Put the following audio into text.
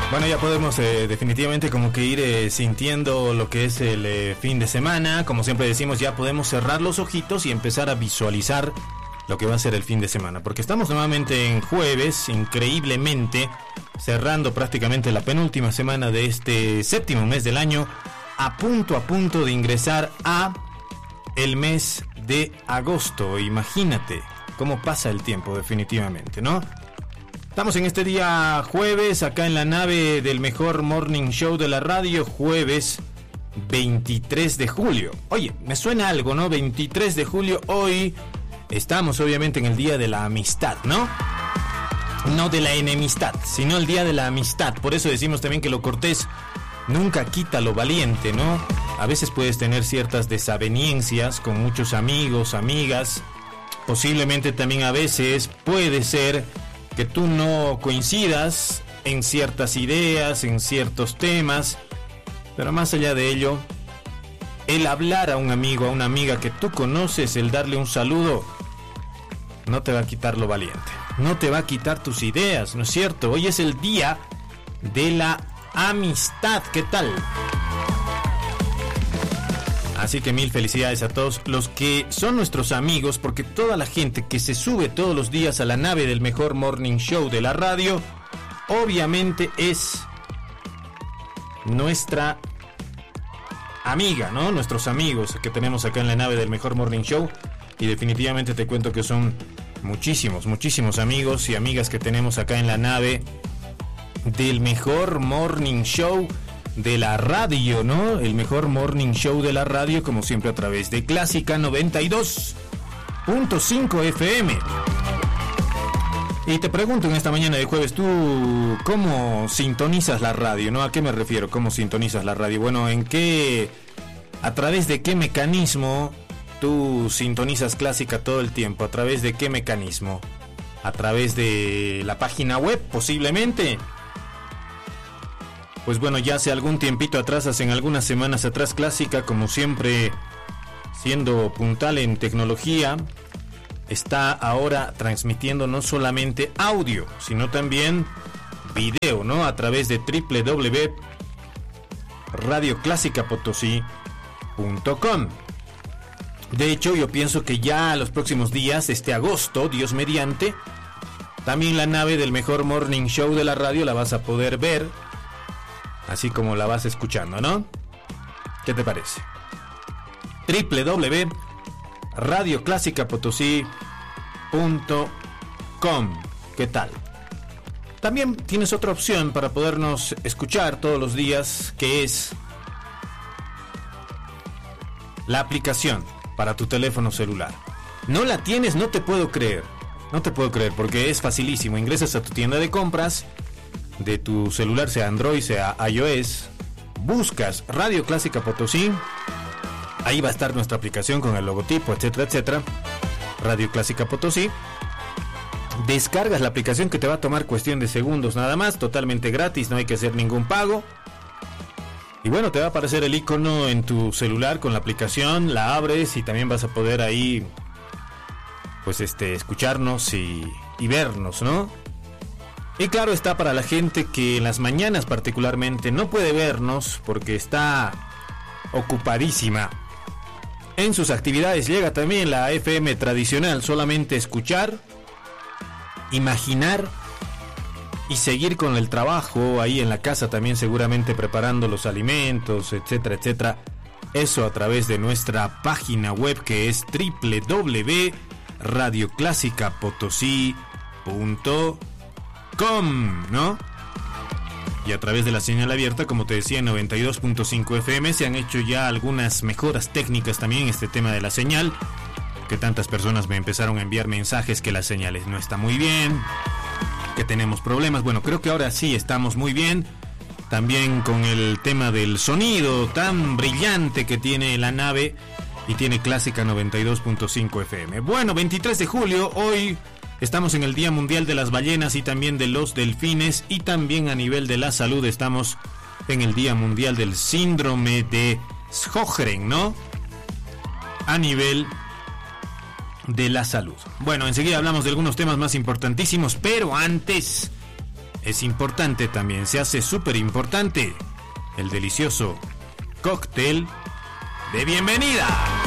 Bueno, ya podemos definitivamente como que ir sintiendo lo que es el fin de semana. Como siempre decimos, ya podemos cerrar los ojitos y empezar a visualizar lo que va a ser el fin de semana. Porque estamos nuevamente en jueves, increíblemente, cerrando prácticamente la penúltima semana de este séptimo mes del año, a punto de ingresar a el mes de agosto. Imagínate cómo pasa el tiempo definitivamente, ¿no? Estamos en este día jueves, acá en la nave del mejor morning show de la radio, jueves 23 de julio. Oye, me suena algo, ¿no? 23 de julio, hoy estamos obviamente en el día de la amistad, ¿no? No de la enemistad, sino el día de la amistad. Por eso decimos también que lo cortés nunca quita lo valiente, ¿no? A veces puedes tener ciertas desavenencias con muchos amigos, amigas. Posiblemente también a veces puede ser que tú no coincidas en ciertas ideas, en ciertos temas, pero más allá de ello, el hablar a un amigo, a una amiga que tú conoces, el darle un saludo, no te va a quitar lo valiente, no te va a quitar tus ideas, ¿no es cierto? Hoy es el día de la amistad, ¿qué tal? Así que mil felicidades a todos los que son nuestros amigos, porque toda la gente que se sube todos los días a la nave del mejor morning show de la radio, obviamente es nuestra amiga, ¿no? Nuestros amigos que tenemos acá en la nave del mejor morning show, y definitivamente te cuento que son muchísimos amigos y amigas que tenemos acá en la nave del mejor morning show de la radio, ¿no? El mejor morning show de la radio, como siempre a través de Clásica 92.5 FM. Y te pregunto en esta mañana de jueves, ¿tú cómo sintonizas la radio, no? ¿A qué me refiero? ¿Cómo sintonizas la radio? Bueno, a través de qué mecanismo tú sintonizas Clásica todo el tiempo? ¿A través de qué mecanismo? ¿A través de la página web, posiblemente? Pues bueno, ya hace algún tiempito atrás, hace algunas semanas atrás, Clásica, como siempre, siendo puntal en tecnología, está ahora transmitiendo no solamente audio, sino también video, ¿no? A través de www.radioclasicapotosí.com. De hecho, yo pienso que ya los próximos días, este agosto, Dios mediante, también la nave del mejor morning show de la radio la vas a poder ver, así como la vas escuchando, ¿no? ¿Qué te parece? www.radioclasicapotosí.com. ¿Qué tal? También tienes otra opción para podernos escuchar todos los días, que es la aplicación para tu teléfono celular. ¿No la tienes? No te puedo creer. No te puedo creer, porque es facilísimo. Ingresas a tu tienda de compras de tu celular, sea Android, sea iOS, buscas Radio Clásica Potosí, ahí va a estar nuestra aplicación con el logotipo, etcétera, Radio Clásica Potosí. Descargas la aplicación, que te va a tomar cuestión de segundos nada más, totalmente gratis, no hay que hacer ningún pago. Y bueno, te va a aparecer el icono en tu celular con la aplicación, la abres y también vas a poder ahí, pues escucharnos y vernos, ¿no? Y claro, está para la gente que en las mañanas particularmente no puede vernos porque está ocupadísima en sus actividades. Llega también la FM tradicional, solamente escuchar, imaginar y seguir con el trabajo ahí en la casa, también seguramente preparando los alimentos, etcétera. Eso a través de nuestra página web, que es www.radioclasicapotosí.com, ¿no? Y a través de la señal abierta, como te decía, 92.5 FM, se han hecho ya algunas mejoras técnicas también en este tema de la señal, que tantas personas me empezaron a enviar mensajes que las señales no está muy bien, que tenemos problemas. Bueno, creo que ahora sí estamos muy bien, también con el tema del sonido tan brillante que tiene la nave y tiene Clásica 92.5 FM. Bueno, 23 de julio, hoy estamos en el Día Mundial de las Ballenas y también de los Delfines, y también a nivel de la salud estamos en el Día Mundial del Síndrome de Sjögren, ¿no? A nivel de la salud. Bueno, enseguida hablamos de algunos temas más importantísimos, pero antes es importante también, se hace súper importante, el delicioso cóctel de bienvenida.